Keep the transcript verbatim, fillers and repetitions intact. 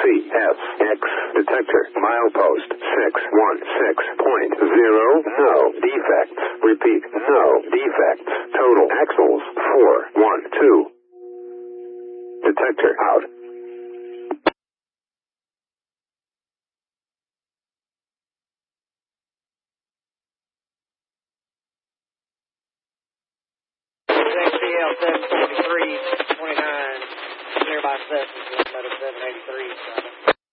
C F X detector milepost six one six point zero. No defects. Repeat, no defects. Total axles four one two. Detector out. C L seven forty-three twenty-nine, nearby Cessna, seven eighty-three.